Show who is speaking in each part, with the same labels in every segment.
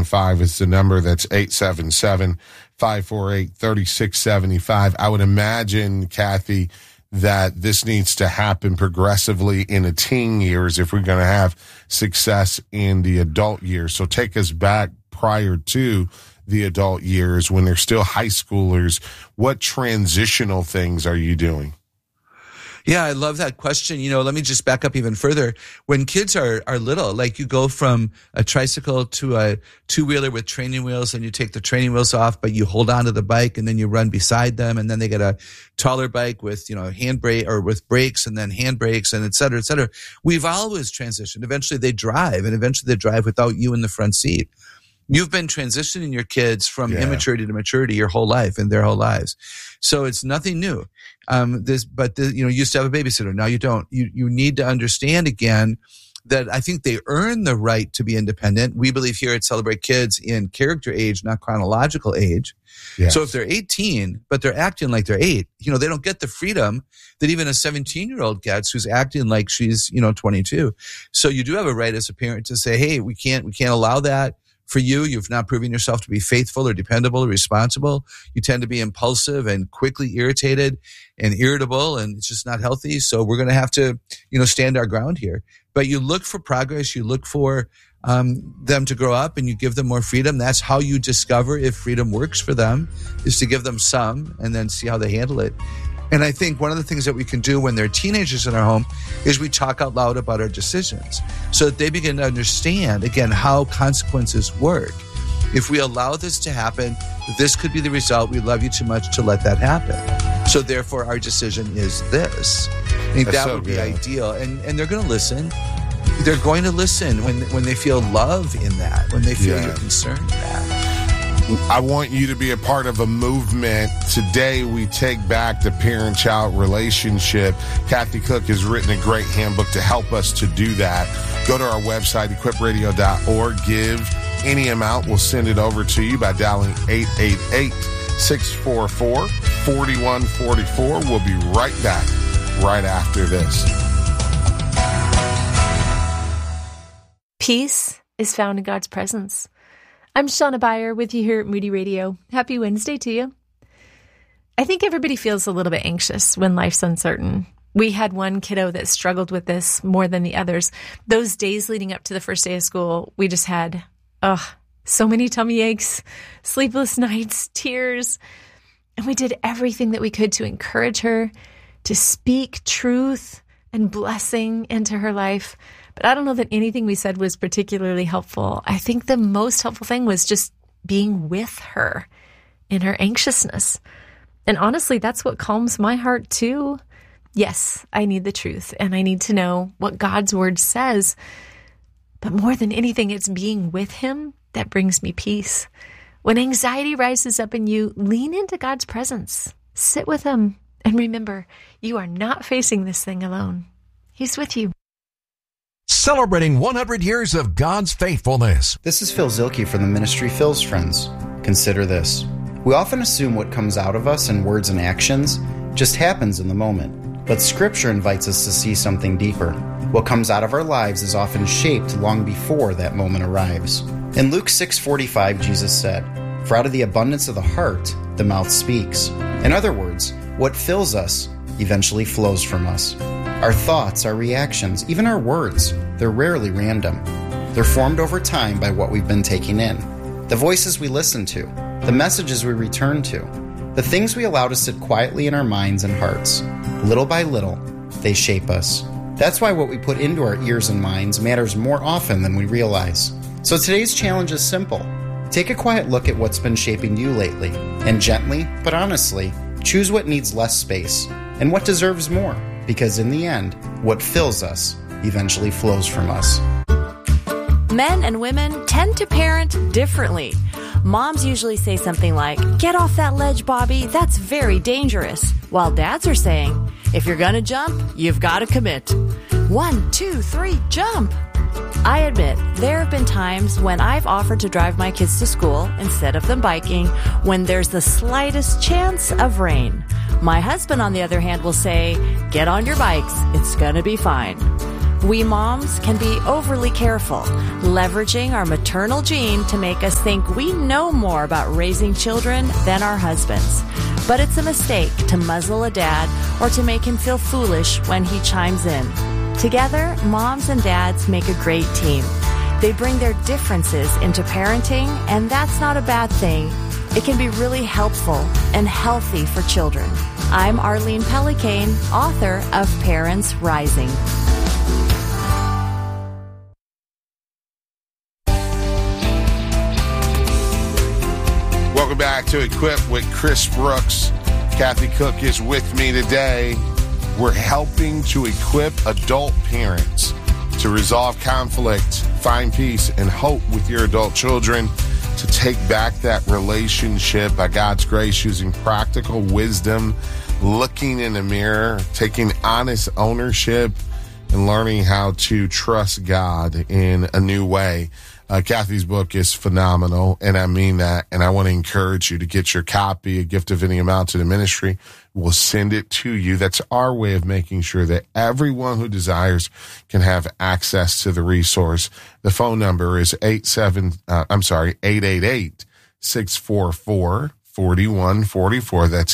Speaker 1: 877-3675 is the number. That's 877-548-3675. I would imagine, Kathy, that this needs to happen progressively in the teen years if we're going to have success in the adult years. So take us back prior to the adult years when they're still high schoolers. What transitional things are you doing?
Speaker 2: Yeah, I love that question. Let me just back up even further. When kids are little, like you go from a tricycle to a two-wheeler with training wheels, and you take the training wheels off, but you hold on to the bike and then you run beside them. And then they get a taller bike with, handbrake or with brakes and then handbrakes and et cetera, et cetera. We've always transitioned. Eventually they drive, and eventually they drive without you in the front seat. You've been transitioning your kids from immaturity to maturity your whole life and their whole lives. So it's nothing new. You used to have a babysitter. Now you don't. You need to understand again that I think they earn the right to be independent. We believe here at Celebrate Kids in character age, not chronological age. Yes. So if they're 18, but they're acting like they're 8, they don't get the freedom that even a 17-year-old gets who's acting like she's, 22. So you do have a right as a parent to say, hey, we can't allow that. For you, you've not proven yourself to be faithful or dependable or responsible. You tend to be impulsive and quickly irritated and irritable, and it's just not healthy. So we're going to have to, stand our ground here. But you look for progress. You look for them to grow up, and you give them more freedom. That's how you discover if freedom works for them, is to give them some and then see how they handle it. And I think one of the things that we can do when they're teenagers in our home is we talk out loud about our decisions so that they begin to understand, again, how consequences work. If we allow this to happen, this could be the result. We love you too much to let that happen. So therefore, our decision is this. I think that would be ideal. And they're going to listen. They're going to listen when they feel love in that, when they feel your concern in that.
Speaker 1: I want you to be a part of a movement. Today, we take back the parent-child relationship. Kathy Cook has written a great handbook to help us to do that. Go to our website, equipradio.org. Give any amount. We'll send it over to you by dialing 888-644-4144. We'll be right back right after this.
Speaker 3: Peace is found in God's presence. I'm Shauna Beyer with you here at Moody Radio. Happy Wednesday to you. I think everybody feels a little bit anxious when life's uncertain. We had one kiddo that struggled with this more than the others. Those days leading up to the first day of school, we just had, so many tummy aches, sleepless nights, tears. And we did everything that we could to encourage her, to speak truth and blessing into her life. But I don't know that anything we said was particularly helpful. I think the most helpful thing was just being with her in her anxiousness. And honestly, that's what calms my heart too. Yes, I need the truth, and I need to know what God's word says. But more than anything, it's being with him that brings me peace. When anxiety rises up in you, lean into God's presence. Sit with him. And remember, you are not facing this thing alone. He's with you.
Speaker 4: Celebrating 100 years of God's faithfulness.
Speaker 5: This is Phil Zielke from the ministry Phil's Friends. Consider this. We often assume what comes out of us in words and actions just happens in the moment. But Scripture invites us to see something deeper. What comes out of our lives is often shaped long before that moment arrives. In Luke 6:45, Jesus said, "For out of the abundance of the heart, the mouth speaks." In other words, what fills us eventually flows from us. Our thoughts, our reactions, even our words, they're rarely random. They're formed over time by what we've been taking in. The voices we listen to, the messages we return to, the things we allow to sit quietly in our minds and hearts. Little by little, they shape us. That's why what we put into our ears and minds matters more often than we realize. So today's challenge is simple. Take a quiet look at what's been shaping you lately, and gently, but honestly, choose what needs less space and what deserves more. Because in the end, what fills us eventually flows from us.
Speaker 6: Men and women tend to parent differently. Moms usually say something like, "Get off that ledge, Bobby, that's very dangerous." While dads are saying, "If you're gonna jump, you've gotta commit. 1, 2, 3, jump." I admit, there have been times when I've offered to drive my kids to school instead of them biking when there's the slightest chance of rain. My husband, on the other hand, will say, "Get on your bikes, it's gonna be fine." We moms can be overly careful, leveraging our maternal gene to make us think we know more about raising children than our husbands. But it's a mistake to muzzle a dad or to make him feel foolish when he chimes in. Together, moms and dads make a great team. They bring their differences into parenting, and that's not a bad thing. It can be really helpful and healthy for children. I'm Arlene Pellicane, author of Parents Rising.
Speaker 1: Welcome back to Equip with Chris Brooks. Kathy Cook is with me today. We're helping to equip adult parents to resolve conflict, find peace, and hope with your adult children, to take back that relationship by God's grace using practical wisdom, looking in the mirror, taking honest ownership, and learning how to trust God in a new way. Kathy's book is phenomenal, and I mean that. And I want to encourage you to get your copy, a gift of any amount to the ministry. We'll send it to you. That's our way of making sure that everyone who desires can have access to the resource. The phone number is 888-644-4144. That's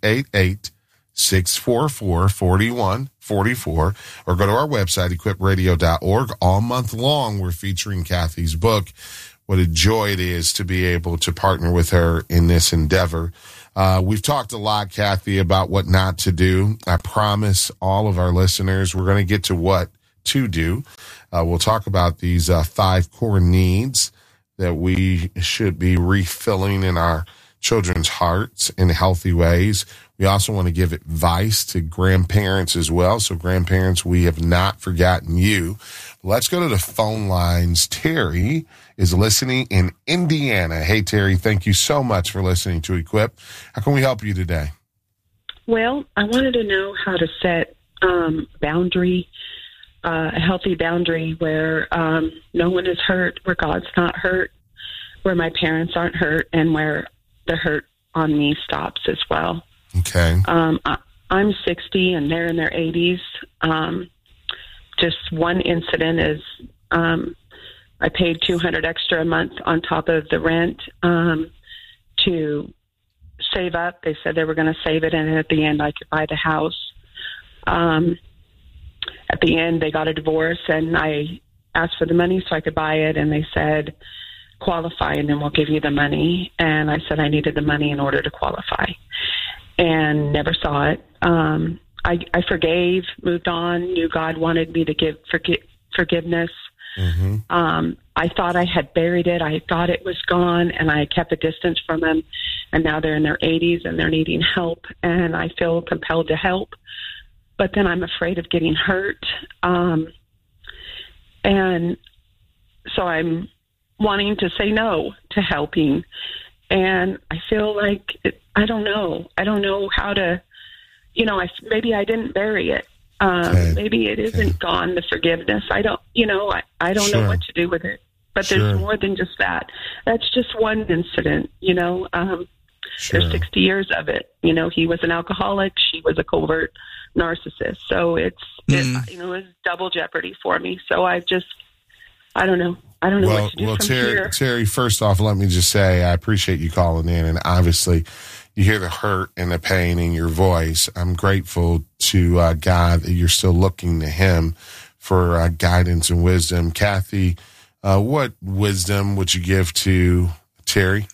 Speaker 1: 888-644-4144, or go to our website, equipradio.org. All month long, we're featuring Kathy's book. What a joy it is to be able to partner with her in this endeavor. We've talked a lot, Kathy, about what not to do. I promise all of our listeners we're going to get to what to do. We'll talk about these 5 core needs that we should be refilling in our children's hearts in healthy ways. We also want to give advice to grandparents as well. So grandparents, we have not forgotten you. Let's go to the phone lines. Terry is listening in Indiana. Hey, Terry, thank you so much for listening to Equip. How can we help you today?
Speaker 7: Well, I wanted to know how to set boundary, a healthy boundary where no one is hurt, where God's not hurt, where my parents aren't hurt, and where the hurt on me stops as well.
Speaker 1: Okay.
Speaker 7: I'm 60 and they're in their 80s. Just one incident is I paid $200 extra a month on top of the rent to save up. They said they were going to save it, and at the end I could buy the house. At the end, they got a divorce, and I asked for the money so I could buy it, and they said, qualify, and then we'll give you the money. And I said I needed the money in order to qualify, and never saw it. I forgave, moved on, knew God wanted me to give forgiveness. Mm-hmm. I thought I had buried it. I thought it was gone, and I kept a distance from them. And now they're in their 80s, and they're needing help, and I feel compelled to help. But then I'm afraid of getting hurt. And so I'm wanting to say no to helping. And I feel like, I don't know how to, maybe I didn't bury it.
Speaker 1: Okay.
Speaker 7: Maybe it isn't gone, the forgiveness. I don't know what to do with it. But there's more than just that. That's just one incident, There's 60 years of it. He was an alcoholic. She was a covert narcissist. So it was double jeopardy for me. So I don't know. I don't know what to do from here.
Speaker 1: Terry, first off, let me just say I appreciate you calling in, and obviously you hear the hurt and the pain in your voice. I'm grateful to God that you're still looking to Him for guidance and wisdom. Kathy, what wisdom would you give to Terry?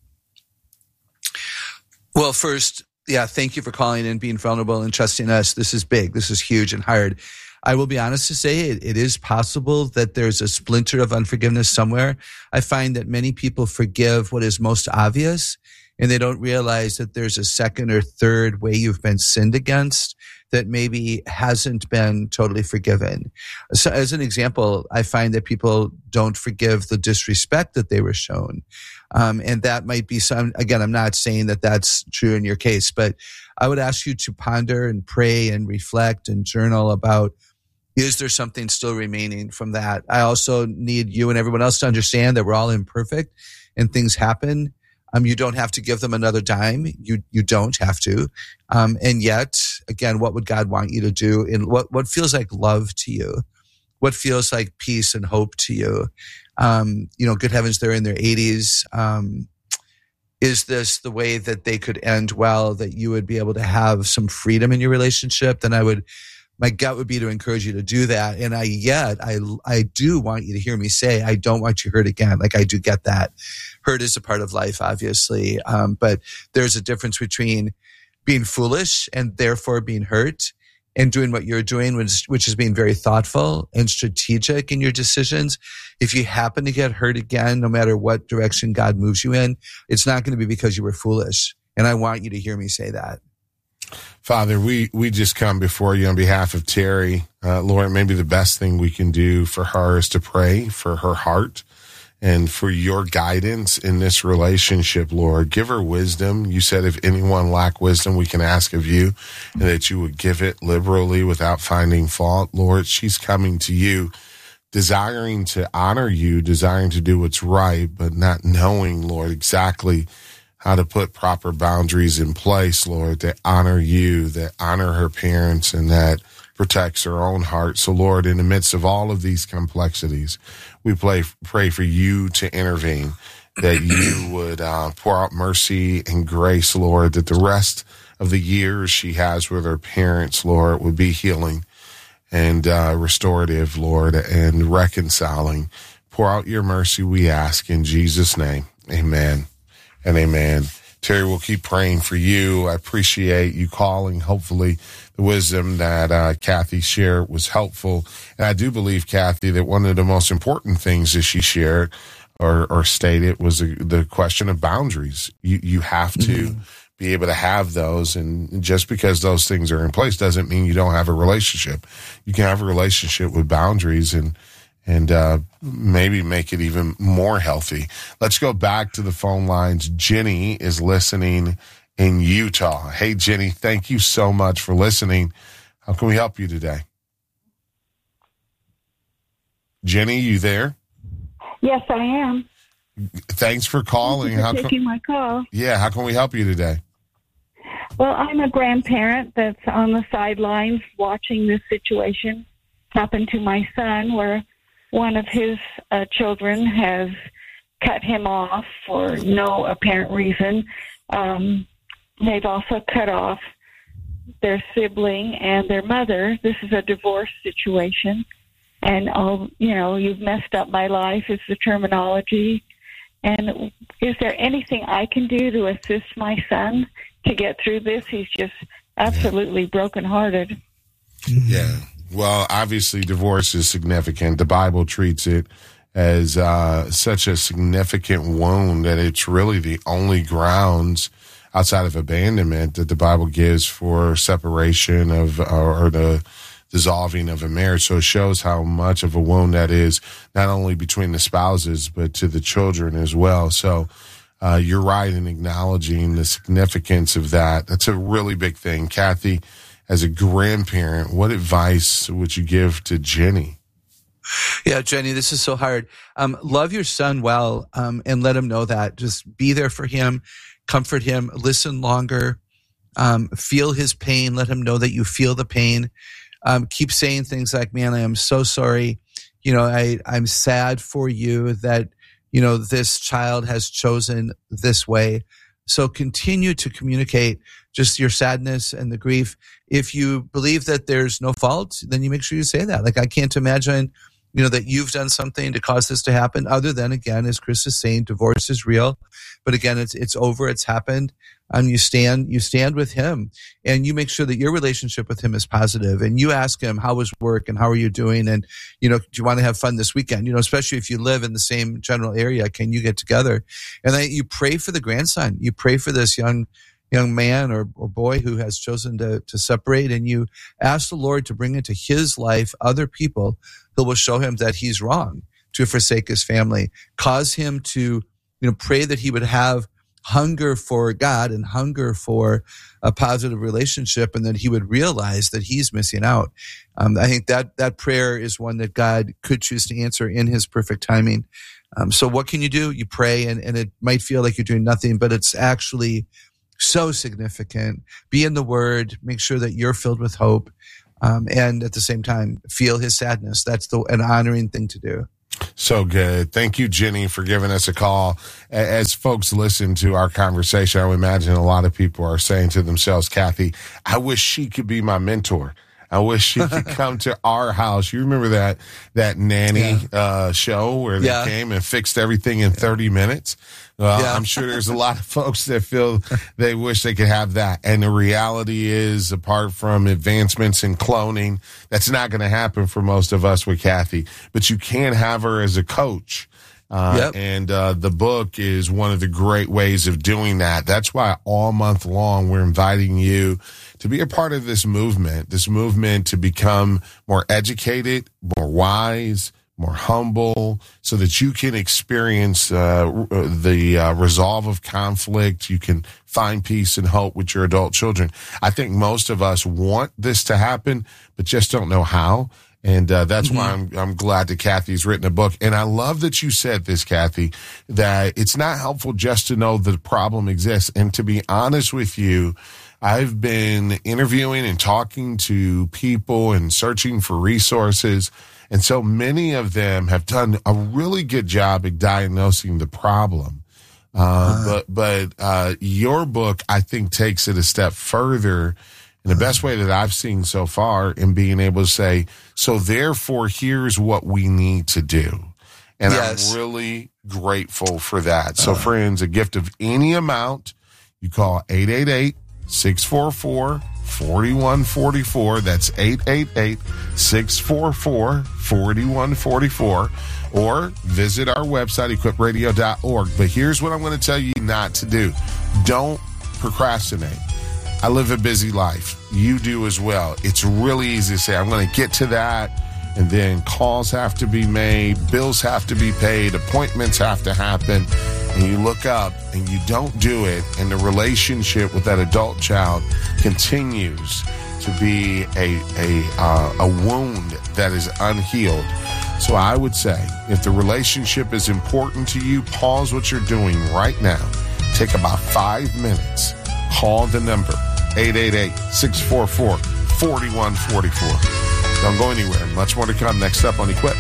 Speaker 2: Well, first, thank you for calling in, being vulnerable, and trusting us. This is big. This is huge and hard. I will be honest to say it is possible that there's a splinter of unforgiveness somewhere. I find that many people forgive what is most obvious, and they don't realize that there's a second or third way you've been sinned against that maybe hasn't been totally forgiven. So as an example, I find that people don't forgive the disrespect that they were shown. And that might be again, I'm not saying that that's true in your case, but I would ask you to ponder and pray and reflect and journal about, is there something still remaining from that? I also need you and everyone else to understand that we're all imperfect and things happen. You don't have to give them another dime. You don't have to. And yet, again, what would God want you to do in what feels like love to you? what feels like peace and hope to you. Good heavens, they're in their 80s. Is this the way that they could end well, that you would be able to have some freedom in your relationship? Then my gut would be to encourage you to do that. And I do want you to hear me say, I don't want you hurt again. Like, I do get that. Hurt is a part of life, obviously. But there's a difference between being foolish and therefore being hurt, and doing what you're doing, which is being very thoughtful and strategic in your decisions. If you happen to get hurt again, no matter what direction God moves you in, it's not going to be because you were foolish. And I want you to hear me say that.
Speaker 1: Father, we just come before you on behalf of Terry. Lord, maybe the best thing we can do for her is to pray for her heart and for your guidance in this relationship, Lord. Give her wisdom. You said if anyone lack wisdom, we can ask of you, and that you would give it liberally without finding fault. Lord, she's coming to you, desiring to honor you, desiring to do what's right, but not knowing, Lord, exactly how to put proper boundaries in place, Lord, that honor you, that honor her parents, and that protects her own heart. So, Lord, in the midst of all of these complexities, we pray for you to intervene, that you would pour out mercy and grace, Lord, that the rest of the years she has with her parents, Lord, would be healing and restorative, Lord, and reconciling. Pour out your mercy, we ask, in Jesus' name. Amen and amen. Terry, we'll keep praying for you. I appreciate you calling. Hopefully the wisdom that Kathy shared was helpful. And I do believe, Kathy, that one of the most important things that she shared or stated was the question of boundaries. You have to be able to have those. And just because those things are in place doesn't mean you don't have a relationship. You can have a relationship with boundaries and maybe make it even more healthy. Let's go back to the phone lines. Jenny is listening in Utah. Hey, Jenny, thank you so much for listening. How can we help you today? Jenny, you there?
Speaker 8: Yes, I am.
Speaker 1: Thanks for calling.
Speaker 8: Thank you for taking my call.
Speaker 1: Yeah, how can we help you today?
Speaker 8: Well, I'm a grandparent that's on the sidelines watching this situation happen to my son, where one of his children has cut him off for no apparent reason. They've also cut off their sibling and their mother. This is a divorce situation. And, you've messed up my life is the terminology. And is there anything I can do to assist my son to get through this? He's just absolutely brokenhearted.
Speaker 1: Yeah. Well, obviously, divorce is significant. The Bible treats it as such a significant wound that it's really the only grounds outside of abandonment that the Bible gives for separation of or the dissolving of a marriage. So it shows how much of a wound that is, not only between the spouses, but to the children as well. So you're right in acknowledging the significance of that. That's a really big thing. Kathy, as a grandparent, what advice would you give to Jenny?
Speaker 2: Yeah, Jenny, this is so hard. Love your son well, and let him know that. Just be there for him, comfort him, listen longer, feel his pain, let him know that you feel the pain. Keep saying things like, man, I am so sorry. I'm sad for you that, this child has chosen this way. So continue to communicate just your sadness and the grief. If you believe that there's no fault, then you make sure you say that. Like, I can't imagine, that you've done something to cause this to happen, other than, again, as Chris is saying, divorce is real. But again, it's over, it's happened. You stand with him, and you make sure that your relationship with him is positive, and you ask him, how was work and how are you doing? And, do you want to have fun this weekend? Especially if you live in the same general area, can you get together? And then you pray for the grandson. You pray for this young man or boy who has chosen to separate, and you ask the Lord to bring into his life other people who will show him that he's wrong to forsake his family. Cause him to, pray that he would have hunger for God and hunger for a positive relationship, and that he would realize that he's missing out. I think that prayer is one that God could choose to answer in his perfect timing. So what can you do? You pray, and it might feel like you're doing nothing, but it's actually so significant. Be in the Word. Make sure that you're filled with hope. and at the same time feel his sadness. That's an honoring thing to do.
Speaker 1: So good. Thank you, Jenny, for giving us a call. As folks listen to our conversation, I would imagine a lot of people are saying to themselves, Kathy, I wish she could be my mentor. I wish she could come to our house. You remember that nanny show where they came and fixed everything in 30 minutes? Well, I'm sure there's a lot of folks that feel they wish they could have that. And the reality is, apart from advancements in cloning, that's not going to happen for most of us with Kathy. But you can have her as a coach. And the book is one of the great ways of doing that. That's why all month long we're inviting you to be a part of this movement to become more educated, more wise, more humble, so that you can experience the resolve of conflict. You can find peace and hope with your adult children. I think most of us want this to happen, but just don't know how. And that's why I'm glad that Kathy's written a book. And I love that you said this, Kathy, that it's not helpful just to know the problem exists. And to be honest with you, I've been interviewing and talking to people and searching for resources. And so many of them have done a really good job at diagnosing the problem. But your book, I think, takes it a step further in the best way that I've seen so far, in being able to say, so therefore, here's what we need to do. And I'm really grateful for that. So friends, a gift of any amount, you call 888-644-4144. That's 888-644-4144. Or visit our website, equipradio.org. But here's what I'm going to tell you not to do. Don't procrastinate. I live a busy life. You do as well. It's really easy to say, I'm going to get to that. And then calls have to be made, bills have to be paid, appointments have to happen. And you look up and you don't do it. And the relationship with that adult child continues to be a wound that is unhealed. So I would say, if the relationship is important to you, pause what you're doing right now. Take about 5 minutes. Call the number, 888-644-4144. Don't go anywhere. Much more to come next up on Equip.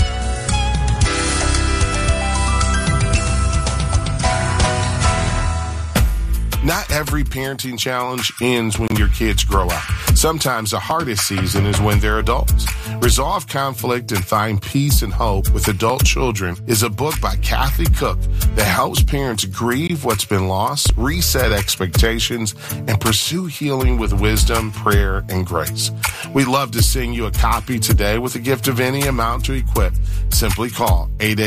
Speaker 1: Not every parenting challenge ends when your kids grow up. Sometimes the hardest season is when they're adults. Resolve Conflict and Find Peace and Hope with Adult Children is a book by Kathy Cook that helps parents grieve what's been lost, reset expectations, and pursue healing with wisdom, prayer, and grace. We'd love to send you a copy today with a gift of any amount to Equip. Simply call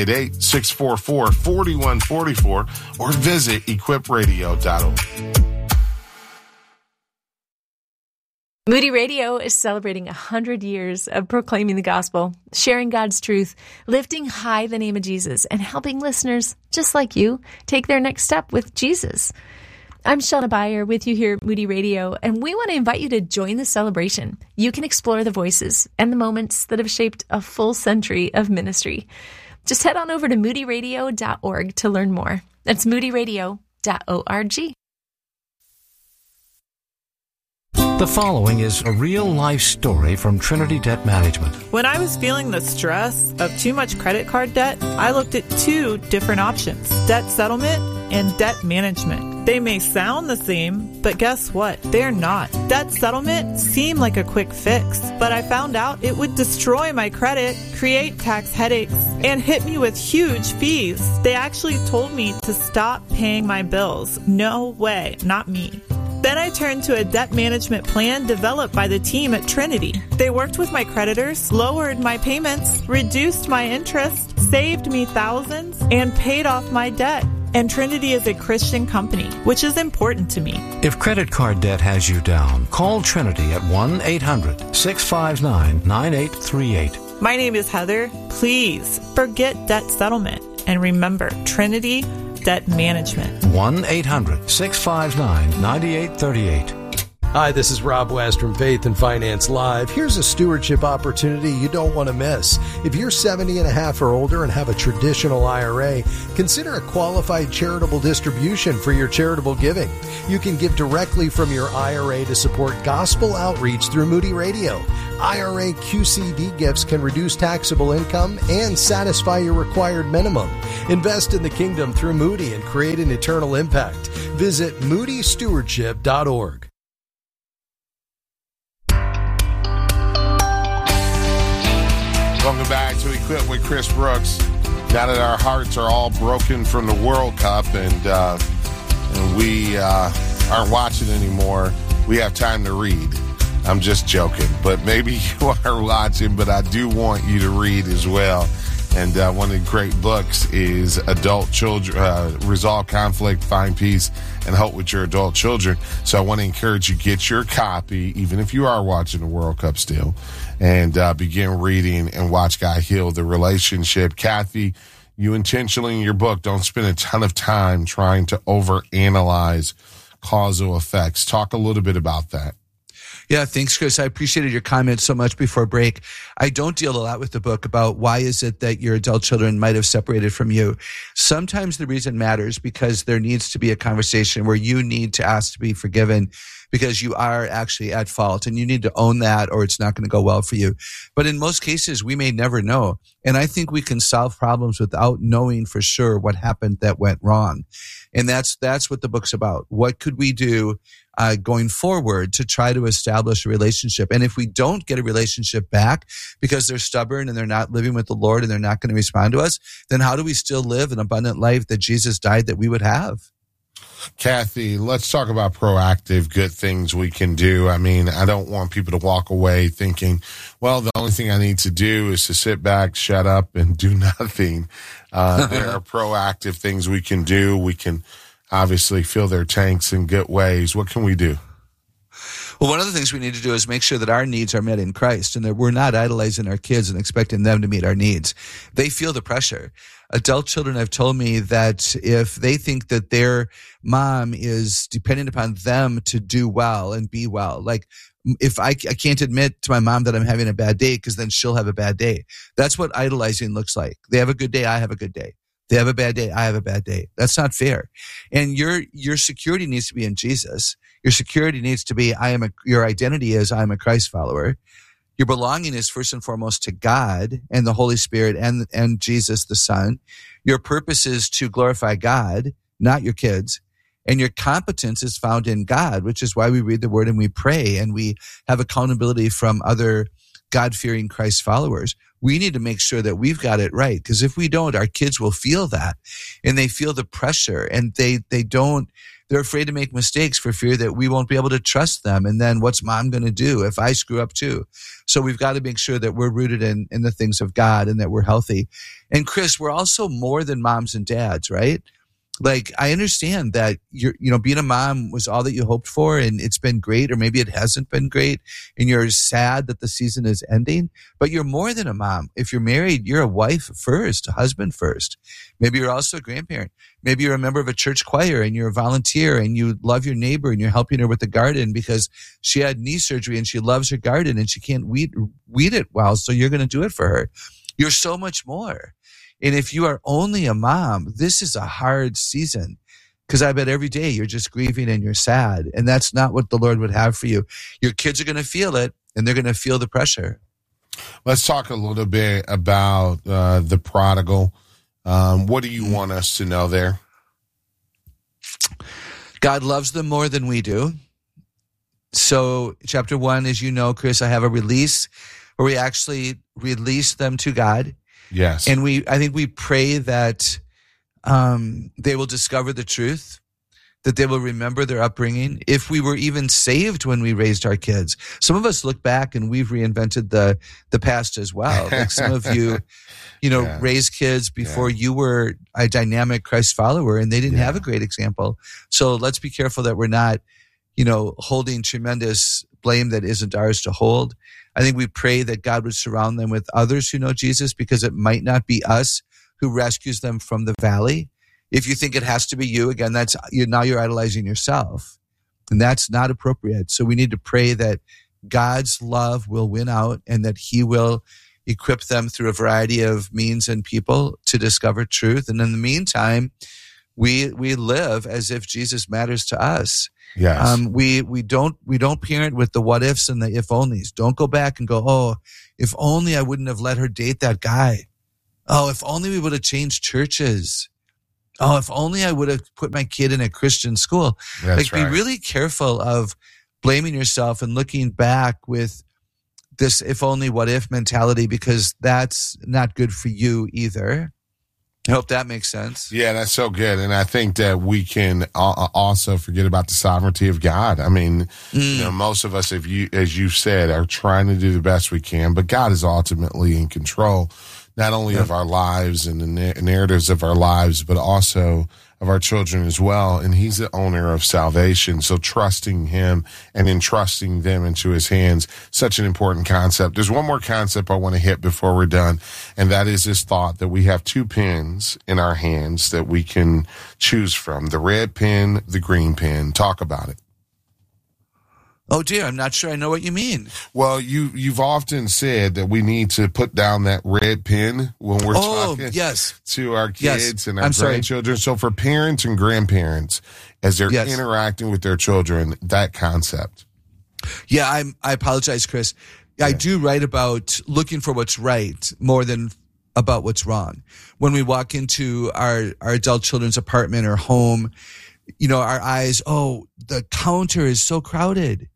Speaker 1: 888-644-4144 or visit equipradio.org.
Speaker 3: Moody Radio is celebrating 100 years of proclaiming the gospel, sharing God's truth, lifting high the name of Jesus, and helping listeners just like you take their next step with Jesus. I'm Shauna Beyer with you here at Moody Radio, and we want to invite you to join the celebration. You can explore the voices and the moments that have shaped a full century of ministry. Just head on over to moodyradio.org to learn more. That's moodyradio.org.
Speaker 4: The following is a real-life story from Trinity Debt Management.
Speaker 9: When I was feeling the stress of too much credit card debt, I looked at two different options: debt settlement and debt management. They may sound the same, but guess what? They're not. Debt settlement seemed like a quick fix, but I found out it would destroy my credit, create tax headaches, and hit me with huge fees. They actually told me to stop paying my bills. No way, not me. Then I turned to a debt management plan developed by the team at Trinity. They worked with my creditors, lowered my payments, reduced my interest, saved me thousands, and paid off my debt. And Trinity is a Christian company, which is important to me.
Speaker 4: If credit card debt has you down, call Trinity at 1-800-659-9838.
Speaker 9: My name is Heather. Please forget debt settlement and remember Trinity Debt Management.
Speaker 4: 1-800-659-9838.
Speaker 10: Hi, this is Rob West from Faith and Finance Live. Here's a stewardship opportunity you don't want to miss. If you're 70 and a half or older and have a traditional IRA, consider a qualified charitable distribution for your charitable giving. You can give directly from your IRA to support gospel outreach through Moody Radio. IRA QCD gifts can reduce taxable income and satisfy your required minimum. Invest in the kingdom through Moody and create an eternal impact. Visit moodystewardship.org.
Speaker 1: Welcome back to Equip with Chris Brooks. Now that our hearts are all broken from the World Cup and we aren't watching anymore, we have time to read. I'm just joking, but maybe you are watching, but I do want you to read as well. And one of the great books is Adult Children, Resolve Conflict, Find Peace, and Hope with Your Adult Children. So I want to encourage you, get your copy, even if you are watching the World Cup still, and begin reading and watch God heal the relationship. Kathy, you intentionally in your book don't spend a ton of time trying to overanalyze causal effects. Talk a little bit about that.
Speaker 2: Yeah, thanks, Chris. I appreciated your comments so much before break. I don't deal a lot with the book about why is it that your adult children might have separated from you. Sometimes the reason matters because there needs to be a conversation where you need to ask to be forgiven because you are actually at fault and you need to own that or it's not going to go well for you. But in most cases, we may never know. And I think we can solve problems without knowing for sure what happened that went wrong. And that's what the book's about. What could we do going forward to try to establish a relationship? And if we don't get a relationship back because they're stubborn and they're not living with the Lord and they're not going to respond to us, then how do we still live an abundant life that Jesus died that we would have?
Speaker 1: Kathy, let's talk about proactive good things we can do. I mean, I don't want people to walk away thinking, well, the only thing I need to do is to sit back, shut up, and do nothing. There are proactive things we can do. We can obviously fill their tanks in good ways. What can we do?
Speaker 2: Well, one of the things we need to do is make sure that our needs are met in Christ and that we're not idolizing our kids and expecting them to meet our needs. They feel the pressure. Adult children have told me that if they think that their mom is dependent upon them to do well and be well, like if I can't admit to my mom that I'm having a bad day because then she'll have a bad day. That's what idolizing looks like. They have a good day, I have a good day. They have a bad day, I have a bad day. That's not fair. And your security needs to be in Jesus. Your security needs to be, your identity is, I am a Christ follower. Your belonging is first and foremost to God and the Holy Spirit and Jesus the Son. Your purpose is to glorify God, not your kids. And your competence is found in God, which is why we read the word and we pray and we have accountability from other God-fearing Christ followers. We need to make sure that we've got it right, because if we don't, our kids will feel that and they feel the pressure and they're afraid to make mistakes for fear that we won't be able to trust them. And then what's mom going to do if I screw up too? So we've got to make sure that we're rooted in the things of God and that we're healthy. And Chris, we're also more than moms and dads, right? Like, I understand that being a mom was all that you hoped for and it's been great, or maybe it hasn't been great and you're sad that the season is ending, but you're more than a mom. If you're married, you're a wife first, a husband first. Maybe you're also a grandparent. Maybe you're a member of a church choir and you're a volunteer and you love your neighbor and you're helping her with the garden because she had knee surgery and she loves her garden and she can't weed it well. So you're going to do it for her. You're so much more. And if you are only a mom, this is a hard season because I bet every day you're just grieving and you're sad. And that's not what the Lord would have for you. Your kids are going to feel it and they're going to feel the pressure.
Speaker 1: Let's talk a little bit about the prodigal. What do you want us to know there?
Speaker 2: God loves them more than we do. So chapter 1, as you know, Chris, I have a release where we actually release them to God.
Speaker 1: Yes.
Speaker 2: And I think we pray that they will discover the truth, that they will remember their upbringing. If we were even saved when we raised our kids, some of us look back and we've reinvented the past as well. Like some of you, raised kids before you were a dynamic Christ follower and they didn't have a great example. So let's be careful that we're not, holding tremendous blame that isn't ours to hold. I think we pray that God would surround them with others who know Jesus, because it might not be us who rescues them from the valley. If you think it has to be you, again, you're idolizing yourself. And that's not appropriate. So we need to pray that God's love will win out and that he will equip them through a variety of means and people to discover truth. And in the meantime, we live as if Jesus matters to us.
Speaker 1: Yes.
Speaker 2: We don't parent with the what ifs and the if onlys. Don't go back and go, oh, if only I wouldn't have let her date that guy. Oh, if only we would have changed churches. Oh, if only I would have put my kid in a Christian school.
Speaker 1: That's right.
Speaker 2: Be really careful of blaming yourself and looking back with this if only what if mentality, because that's not good for you either. I hope that makes sense.
Speaker 1: Yeah, that's so good. And I think that we can also forget about the sovereignty of God. I mean, most of us, as you said, are trying to do the best we can, but God is ultimately in control, not only of our lives and the narratives of our lives, but also of our children as well. And he's the owner of salvation. So trusting him and entrusting them into his hands, such an important concept. There's one more concept I want to hit before we're done. And that is this thought that we have two pens in our hands that we can choose from, the red pen, the green pen. Talk about it.
Speaker 2: Oh dear, I'm not sure I know what you mean.
Speaker 1: Well, you've often said that we need to put down that red pen when we're talking to our kids and our grandchildren. So for parents and grandparents, as they're interacting with their children, that concept.
Speaker 2: Yeah, I apologize, Chris. I do write about looking for what's right more than about what's wrong. When we walk into our adult children's apartment or home, our eyes, oh, the counter is so crowded.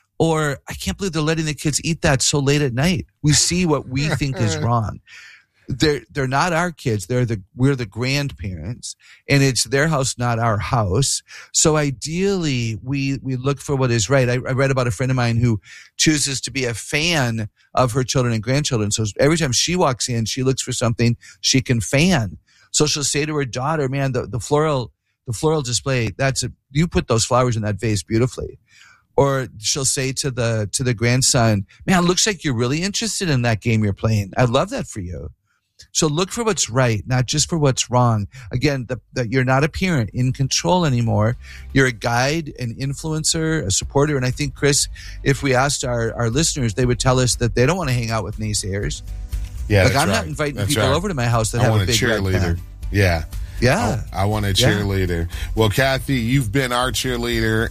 Speaker 2: Or I can't believe they're letting the kids eat that so late at night. We see what we think is wrong. They're not our kids. We're the grandparents, and it's their house, not our house. So ideally, we look for what is right. I read about a friend of mine who chooses to be a fan of her children and grandchildren. So every time she walks in, she looks for something she can fan. So she'll say to her daughter, "Man, the floral display. You put those flowers in that vase beautifully." Or she'll say to the grandson, "Man, it looks like you're really interested in that game you're playing. I love that for you." So look for what's right, not just for what's wrong. Again, that you're not a parent in control anymore. You're a guide, an influencer, a supporter. And I think, Chris, if we asked our listeners, they would tell us that they don't want to hang out with naysayers.
Speaker 1: Yeah,
Speaker 2: I'm not inviting people over to my house that have a big
Speaker 1: cheerleader.
Speaker 2: Yeah. Yeah.
Speaker 1: I want a cheerleader. Well, Kathy, you've been our cheerleader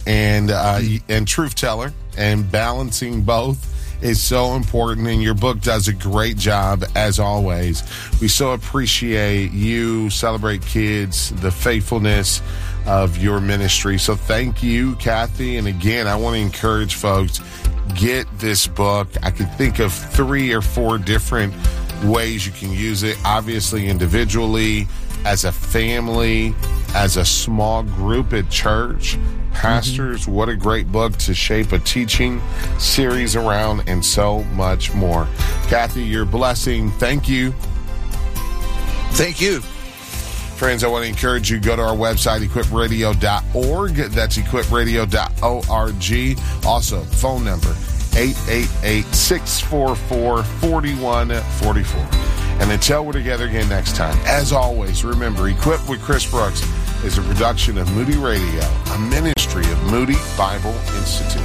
Speaker 1: and truth teller, and balancing both is so important, and your book does a great job, as always. We so appreciate you, Celebrate Kids, the faithfulness of your ministry. So thank you, Kathy. And again, I want to encourage folks, get this book. I could think of 3 or 4 different ways you can use it, obviously individually, as a family, as a small group at church. Pastors, what a great book to shape a teaching series around, and so much more. Kathy, your blessing. Thank you.
Speaker 2: Thank you.
Speaker 1: Friends, I want to encourage you, go to our website, equipradio.org. That's equipradio.org. Also, phone number, 888-644-4144. And until we're together again next time, as always, remember, Equipped with Chris Brooks is a production of Moody Radio, a ministry of Moody Bible Institute.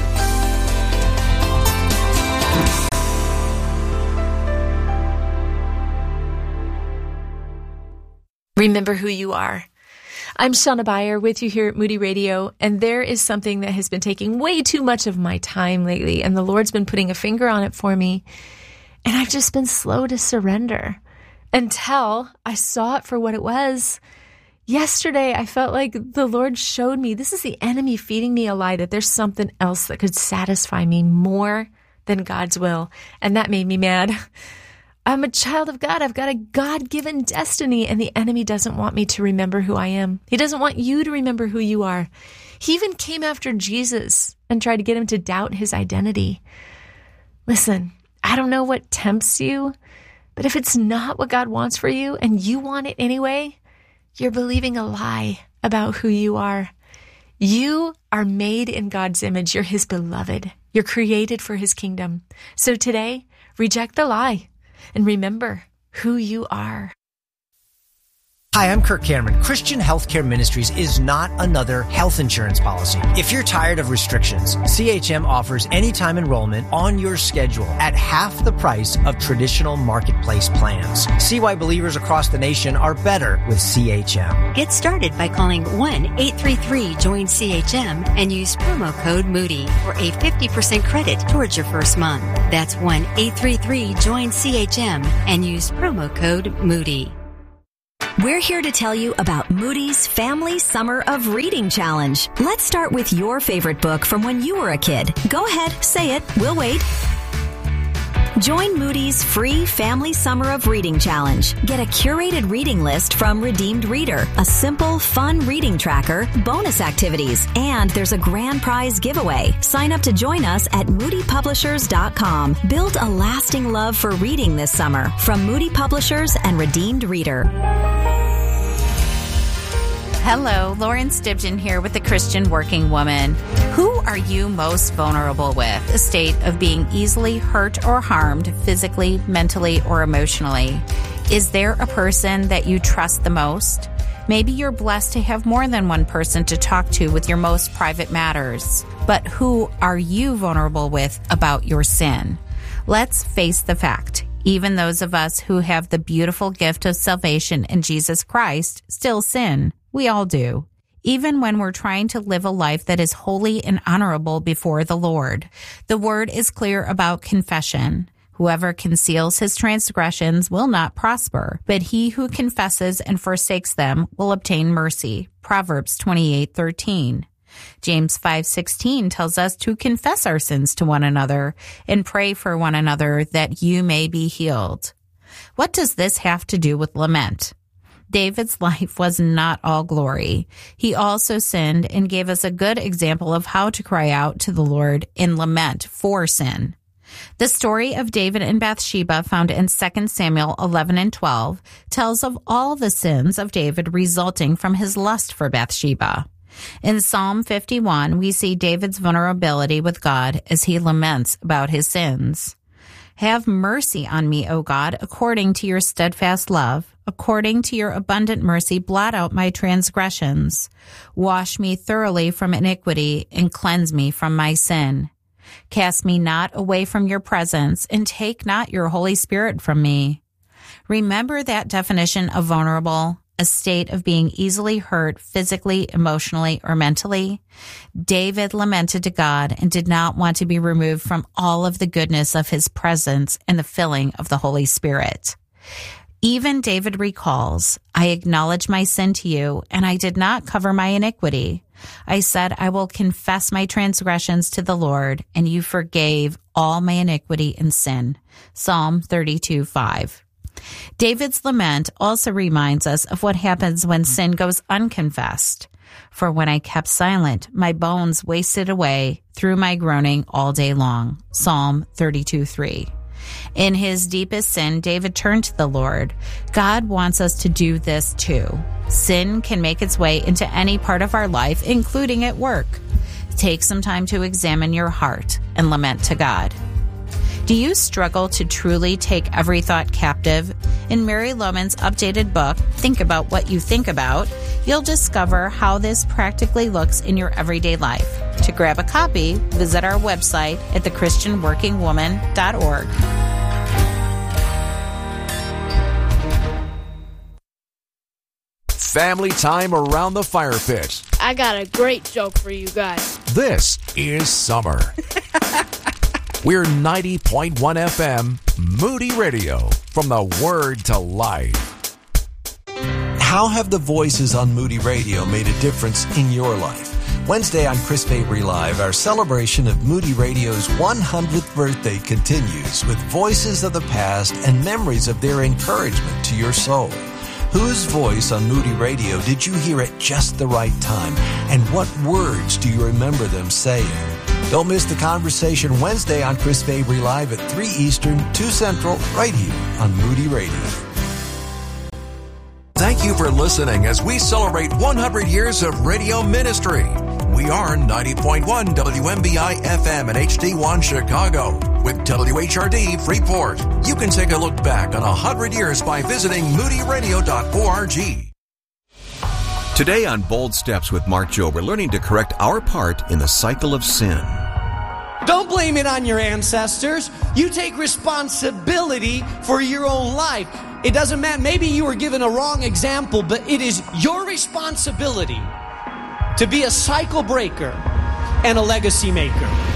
Speaker 3: Remember who you are. I'm Shauna Beyer with you here at Moody Radio, and there is something that has been taking way too much of my time lately, and the Lord's been putting a finger on it for me, and I've just been slow to surrender until I saw it for what it was. Yesterday, I felt like the Lord showed me this is the enemy feeding me a lie, that there's something else that could satisfy me more than God's will, and that made me mad. I'm a child of God. I've got a God-given destiny, and the enemy doesn't want me to remember who I am. He doesn't want you to remember who you are. He even came after Jesus and tried to get him to doubt his identity. Listen, I don't know what tempts you, but if it's not what God wants for you and you want it anyway, you're believing a lie about who you are. You are made in God's image. You're his beloved. You're created for his kingdom. So today, reject the lie and remember who you are.
Speaker 11: Hi, I'm Kirk Cameron. Christian Healthcare Ministries is not another health insurance policy. If you're tired of restrictions, CHM offers anytime enrollment on your schedule at half the price of traditional marketplace plans. See why believers across the nation are better with CHM.
Speaker 12: Get started by calling 1-833-JOIN-CHM and use promo code Moody for a 50% credit towards your first month. That's 1-833-JOIN-CHM and use promo code Moody.
Speaker 13: We're here to tell you about Moody's Family Summer of Reading Challenge. Let's start with your favorite book from when you were a kid. Go ahead, say it. We'll wait. Join Moody's free Family Summer of Reading Challenge. Get a curated reading list from Redeemed Reader, a simple, fun reading tracker, bonus activities, and there's a grand prize giveaway. Sign up to join us at moodypublishers.com. Build a lasting love for reading this summer from Moody Publishers and Redeemed Reader.
Speaker 14: Hello, Lauren Stibgen here with the Christian Working Woman. Who are you most vulnerable with? A state of being easily hurt or harmed physically, mentally, or emotionally. Is there a person that you trust the most? Maybe you're blessed to have more than one person to talk to with your most private matters. But who are you vulnerable with about your sin? Let's face the fact. Even those of us who have the beautiful gift of salvation in Jesus Christ still sin. We all do. Even when we're trying to live a life that is holy and honorable before the Lord. The word is clear about confession. Whoever conceals his transgressions will not prosper, but he who confesses and forsakes them will obtain mercy. Proverbs 28:13. James 5:16 tells us to confess our sins to one another and pray for one another that you may be healed. What does this have to do with lament? David's life was not all glory. He also sinned and gave us a good example of how to cry out to the Lord in lament for sin. The story of David and Bathsheba found in 2 Samuel 11 and 12 tells of all the sins of David resulting from his lust for Bathsheba. In Psalm 51, we see David's vulnerability with God as he laments about his sins. Have mercy on me, O God, according to your steadfast love. According to your abundant mercy, blot out my transgressions. Wash me thoroughly from iniquity and cleanse me from my sin. Cast me not away from your presence and take not your Holy Spirit from me. Remember that definition of vulnerable, a state of being easily hurt physically, emotionally, or mentally. David lamented to God and did not want to be removed from all of the goodness of his presence and the filling of the Holy Spirit. Even David recalls, I acknowledge my sin to you, and I did not cover my iniquity. I said, I will confess my transgressions to the Lord, and you forgave all my iniquity and sin. Psalm 32:5. David's lament also reminds us of what happens when sin goes unconfessed. For when I kept silent, my bones wasted away through my groaning all day long. Psalm 32:3. In his deepest sin, David turned to the Lord. God wants us to do this too. Sin can make its way into any part of our life, including at work. Take some time to examine your heart and lament to God. Do you struggle to truly take every thought captive? In Mary Loman's updated book, Think About What You Think About, you'll discover how this practically looks in your everyday life. To grab a copy, visit our website at thechristianworkingwoman.org.
Speaker 4: Family time around the fire pit.
Speaker 15: I got a great joke for you guys.
Speaker 4: This is summer. We're 90.1 FM, Moody Radio, from the Word to Life.
Speaker 10: How have the voices on Moody Radio made a difference in your life? Wednesday on Chris Fabry Live, our celebration of Moody Radio's 100th birthday continues with voices of the past and memories of their encouragement to your soul. Whose voice on Moody Radio did you hear at just the right time? And what words do you remember them saying? Don't miss the conversation Wednesday on Chris Fabry Live at 3 Eastern, 2 Central, right here on Moody Radio.
Speaker 4: Thank you for listening as we celebrate 100 years of radio ministry. We are 90.1 WMBI FM and HD1 Chicago with WHRD Freeport. You can take a look back on 100 years by visiting moodyradio.org. Today on Bold Steps with Mark Jobe, we're learning to correct our part in the cycle of sin.
Speaker 16: Don't blame it on your ancestors. You take responsibility for your own life. It doesn't matter. Maybe you were given a wrong example, but it is your responsibility to be a cycle breaker and a legacy maker.